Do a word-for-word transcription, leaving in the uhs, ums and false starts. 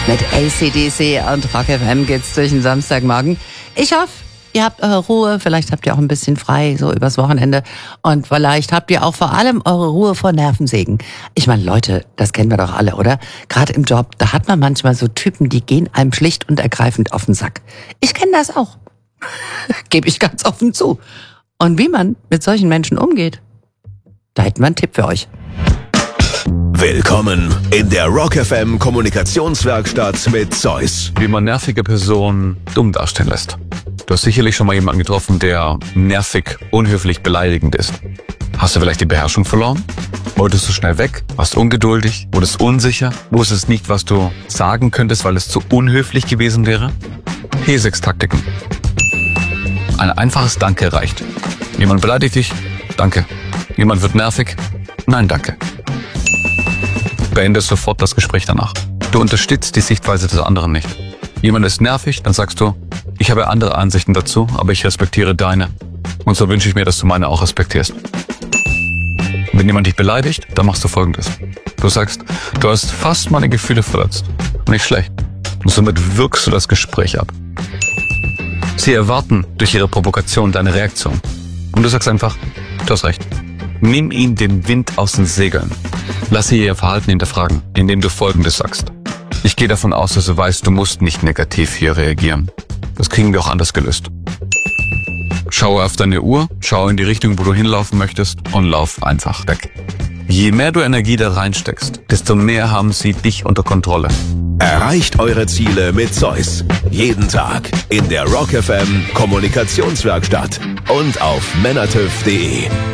Mit A C D C und Rock F M geht's durch den Samstagmorgen. Ich hoffe, ihr habt eure Ruhe, vielleicht habt ihr auch ein bisschen frei, so übers Wochenende. Und vielleicht habt ihr auch vor allem eure Ruhe vor Nervensägen. Ich meine, Leute, das kennen wir doch alle, oder? Gerade im Job, da hat man manchmal so Typen, die gehen einem schlicht und ergreifend auf den Sack. Ich kenne das auch. Gebe ich ganz offen zu. Und wie man mit solchen Menschen umgeht, da hätten wir einen Tipp für euch. Willkommen in der Rock F M Kommunikationswerkstatt mit Zeus. Wie man nervige Personen dumm dastehen lässt. Du hast sicherlich schon mal jemanden getroffen, der nervig, unhöflich, beleidigend ist. Hast du vielleicht die Beherrschung verloren? Wolltest du schnell weg? Warst ungeduldig? Wurdest unsicher? Wusstest nicht, was du sagen könntest, weil es zu unhöflich gewesen wäre? Hier sechs Taktiken. Ein einfaches Danke reicht. Jemand beleidigt dich? Danke. Jemand wird nervig? Nein, danke. Beendest sofort das Gespräch danach. Du unterstützt die Sichtweise des anderen nicht. Jemand ist nervig, dann sagst du, ich habe andere Ansichten dazu, aber ich respektiere deine. Und so wünsche ich mir, dass du meine auch respektierst. Wenn jemand dich beleidigt, dann machst du Folgendes. Du sagst, du hast fast meine Gefühle verletzt. Nicht schlecht. Und somit wirkst du das Gespräch ab. Sie erwarten durch ihre Provokation deine Reaktion. Und du sagst einfach, du hast recht. Nimm ihnen den Wind aus den Segeln. Lass sie ihr Verhalten hinterfragen, indem du Folgendes sagst. Ich gehe davon aus, dass du weißt, du musst nicht negativ hier reagieren. Das kriegen wir auch anders gelöst. Schaue auf deine Uhr, schau in die Richtung, wo du hinlaufen möchtest und lauf einfach weg. Je mehr du Energie da reinsteckst, desto mehr haben sie dich unter Kontrolle. Erreicht eure Ziele mit Zeus. Jeden Tag in der Rock F M Kommunikationswerkstatt und auf männertüv punkt de.